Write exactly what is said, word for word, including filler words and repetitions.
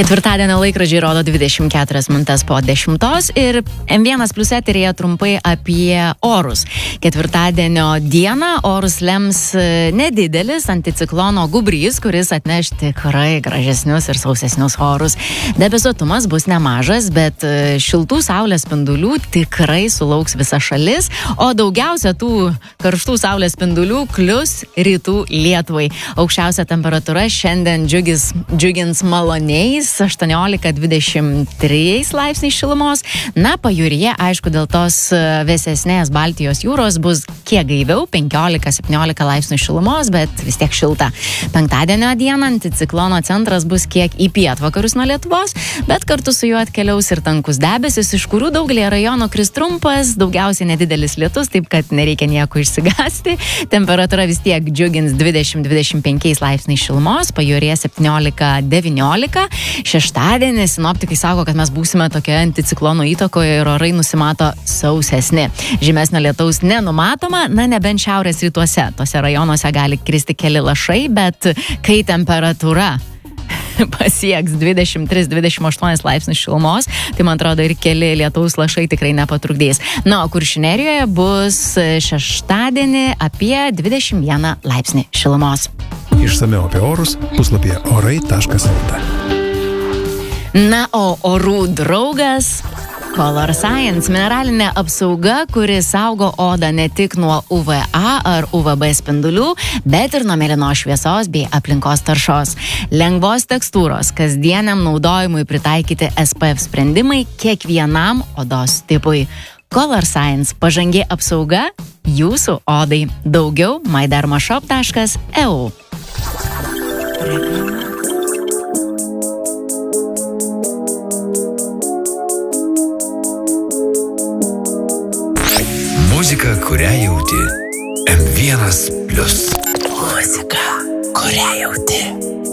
Ketvirtadienio laikrodžiai rodo dvidešimt keturias minutes po dešimtos ir M vienas plius eteryje trumpai apie orus. Ketvirtadienio dieną orus lems nedidelis anticiklono gubrys, kuris atneš tikrai gražesnius ir sausesnius orus. Debesuotumas bus nemažas, bet šiltų saulės spindulių tikrai sulauks visa šalis, o daugiausia tų karštų saulės spindulių klius rytų Lietuvai. Aukščiausia temperatūra šiandien džiugis, džiugins maloniais aštuoniolika dvidešimt trys laipsniai šilumos. Na, pajūryje, aišku, dėl tos vėsesnės Baltijos jūros bus kiek gaiviau, penkiolika septyniolika laipsnių šilumos, bet vis tiek šilta. Penktadienio dieną anticiklono centras bus kiek į pietvakarius nuo Lietuvos, bet kartu su juo atkeliaus ir tankus debesis, iš kurių daugelį rajonų kris trumpas, daugiausiai nedidelis lietus, taip kad nereikia nieko išsigąsti. Temperatūra vis tiek džiugins dvidešimt dvidešimt penki laipsniai šilumos, pajūryje septyniolika devyniolika. Šeštadienį sinoptikai sako, kad mes būsime tokia anticiklono įtakoje ir orai nusimato sausesni. Žymesnio lietaus nenumatoma, na nebent šiaurės rytuose. Tose rajonuose gali kristi keli lašai, bet kai temperatūra pasieks dvidešimt tris dvidešimt aštuoni laipsnius šilumos, tai man atrodo ir keli lietaus lašai tikrai nepatrukdys. Na, o Kuršių Nerijoje bus šeštadienį apie dvidešimt vieną laipsnį šilumos. Išsamiau apie orus puslapyje orai taškas el tė. Na, o orų draugas Color Science – mineralinė apsauga, kuri saugo odą ne tik nuo U V A ar U V B spindulių, bet ir nuo mėlynos šviesos bei aplinkos taršos. Lengvos tekstūros, kasdieniam naudojimui pritaikyti S P F sprendimai kiekvienam odos tipui. Color Science – pažangi apsauga jūsų odai. Daugiau my derma shop taškas e u. Muzika, kurią jauti. M vienas plius. Muzika, kurią jauti.